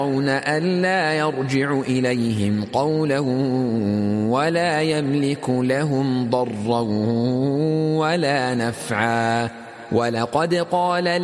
ألا يرجع إليهم قولا ولا يملك لهم ضرا ولا نفعا ولقد قال